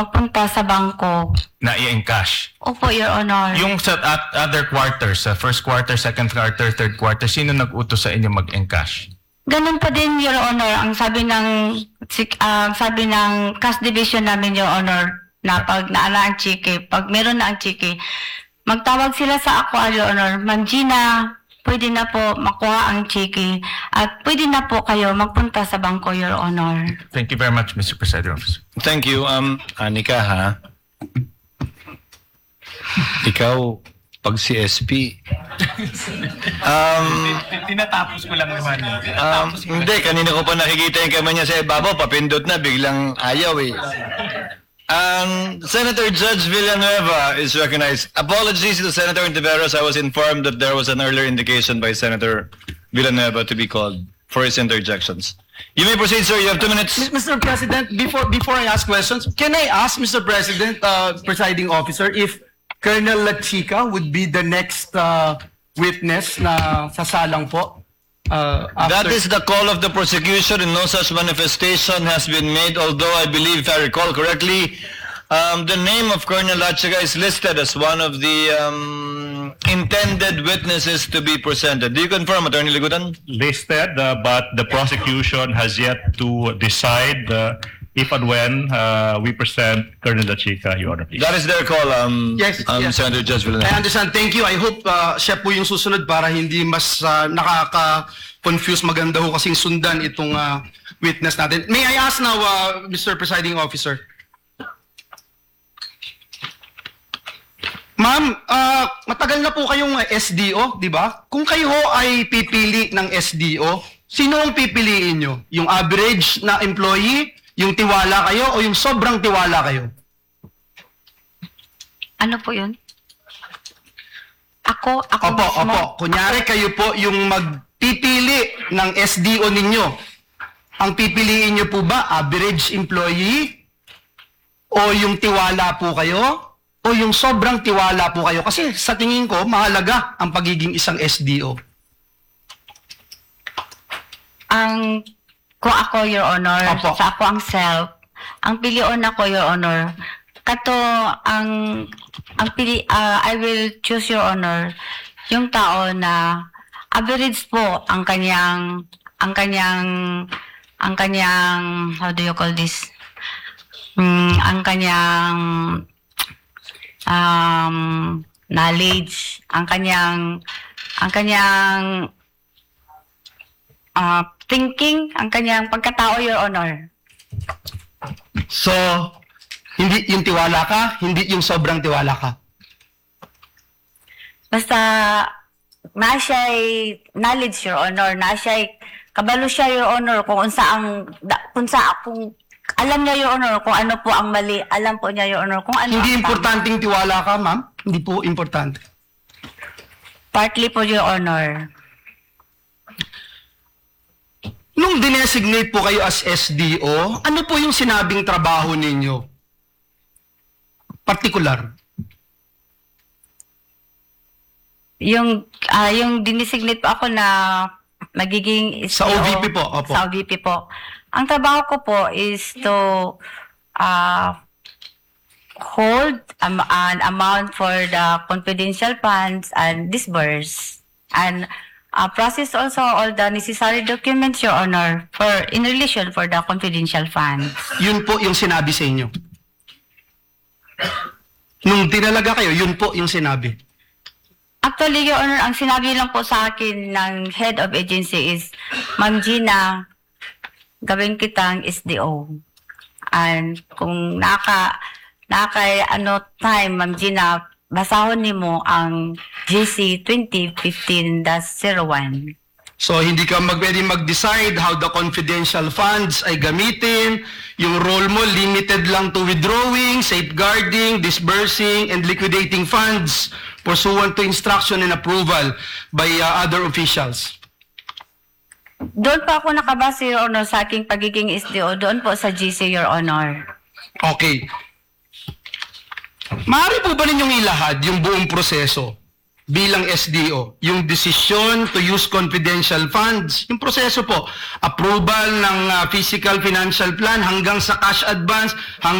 punta sa bangko. na i-encash. Opo, Your Honor. Yung sa other quarters, sa first quarter, second quarter, third quarter, sino nag-utos sa inyo mag-encash? Ganun pa din, Your Honor, ang sabi ng cash division namin, Your Honor, na pag naala ang chiki, pag meron na ang chiki, magtawag sila sa ako, Your Honor, Ma'am Gina, pwede na po makuha ang chiki at pwede na po kayo magpunta sa bangko, Your Honor. Thank you very much, Mr. President. Thank you. Anika, ha? Ikaw, pag si SP, Tinatapos ko lang naman. hindi, kanina ko pa nakikita yung kamay niya sa ibabaw, papindot na, biglang ayaw eh. Senator Judge Villanueva is recognized. Apologies to Senator Intiveros. I was informed that there was an earlier indication by Senator Villanueva to be called for his interjections. You may proceed, sir. You have 2 minutes. Mr. President, before I ask questions, can I ask Mr. President, presiding officer, if Colonel La Chica would be the next witness na sasalang po? That is the call of the prosecution, and no such manifestation has been made, although I believe, if I recall correctly, the name of Colonel Lachiga is listed as one of the intended witnesses to be presented. Do you confirm, Attorney Ligutan? Listed, but the prosecution has yet to decide if and when we present Colonel La Chica, Your Honor, please. That is their call, Yes, yes. Senator Judge I Villanueva. understand. Thank you. I hope siya po yung susunod para hindi mas nakaka-confuse. Maganda ho kasing sundan itong witness natin. May I ask now, Mr. Presiding Officer? Ma'am, matagal na po kayong SDO, di ba? Kung kayo ho ay pipili ng SDO, sino ang pipiliin nyo? Yung average na employee, yung tiwala kayo, o yung sobrang tiwala kayo? Ano po yun? Ako Opo, mismo. opo. Kunyari kayo po yung magpipili ng SDO ninyo. Ang pipiliin nyo po ba, average employee? O yung tiwala po kayo? O yung sobrang tiwala po kayo? Kasi sa tingin ko, mahalaga ang pagiging isang SDO. Kung ako, Your Honor, Opo. sa ako ang self, ang pilion ako, Your Honor, kato I will choose, Your Honor, yung tao na average po ang kanyang how do you call this? Ang kanyang knowledge, ang kanyang thinking, ang kanyang pagkatao, Your Honor. So, hindi yung tiwala ka, hindi yung sobrang tiwala ka. Basta, na siya'y knowledge, Your Honor, na siya'y kabalo siya, Your Honor, kung alam niya, Your Honor, kung ano po ang mali, alam po niya, Your Honor, kung ano Hindi ang tama. importanteng tiwala ka, ma'am? Hindi po importante. Partly po, Your Honor. Nung dinesignate po kayo as SDO, ano po yung sinabing trabaho ninyo? Particular. Yung dinesignate po ako na magiging Sa SDO, OVP po, opo. Sa OVP po. Ang trabaho ko po is to hold an amount for the confidential funds and disburse and process also all the necessary documents, Your Honor, in relation for the confidential funds. Yun po yung sinabi sa inyo. Nung tinalaga kayo, yun po yung sinabi. Actually, Your Honor, ang sinabi lang po sa akin ng head of agency is, Ma'am Gina, gawin kitang SDO. And kung time, Ma'am Gina, basahon nimo ang GC 2015-01. So, hindi ka pwede mag-decide how the confidential funds ay gamitin. Yung role mo, limited lang to withdrawing, safeguarding, disbursing, and liquidating funds pursuant to instruction and approval by other officials. Doon po ako nakabase, Your Honor, sa aking pagiging SDO. Doon po sa GC, Your Honor. Okay. Maaari po ba ninyong ilahad yung buong proseso bilang SDO? Yung decision to use confidential funds, yung proseso po, approval ng physical financial plan hanggang sa cash advance,